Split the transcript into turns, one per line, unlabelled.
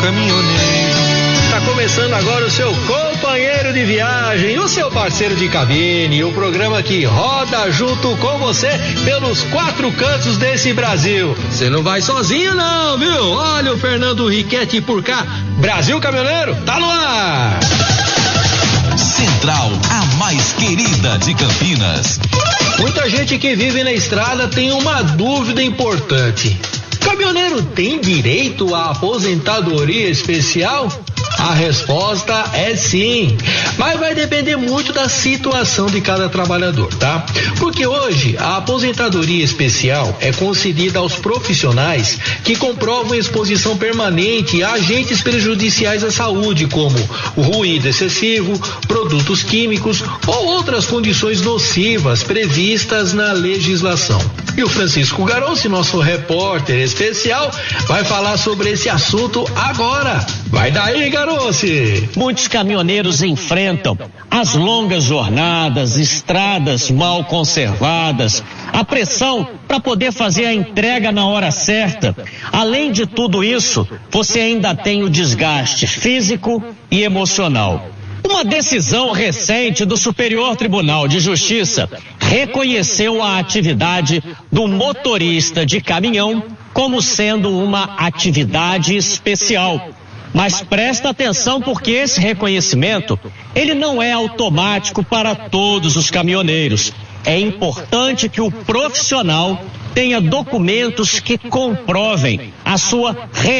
caminhoneiro.
Tá começando agora o seu companheiro de viagem, o seu parceiro de cabine, o programa que roda junto com você pelos 4 cantos desse Brasil. Você não vai sozinho não, viu? Olha o Fernando Riquetti por cá. Brasil Caminhoneiro, tá no ar!
Central, a mais querida de Campinas.
Muita gente que vive na estrada tem uma dúvida importante. Caminhoneiro tem direito à aposentadoria especial? A resposta é sim, mas vai depender muito da situação de cada trabalhador, tá? Porque hoje a aposentadoria especial é concedida aos profissionais que comprovam exposição permanente a agentes prejudiciais à saúde, como o ruído excessivo, produtos químicos ou outras condições nocivas previstas na legislação. E o Francisco Garossi, nosso repórter especial, vai falar sobre esse assunto agora. Vai daí, Garossi!
Muitos caminhoneiros enfrentam as longas jornadas, estradas mal conservadas, a pressão para poder fazer a entrega na hora certa. Além de tudo isso, você ainda tem o desgaste físico e emocional. Uma decisão recente do Superior Tribunal de Justiça reconheceu a atividade do motorista de caminhão como sendo uma atividade especial. Mas presta atenção porque esse reconhecimento, ele não é automático para todos os caminhoneiros. É importante que o profissional tenha documentos que comprovem a sua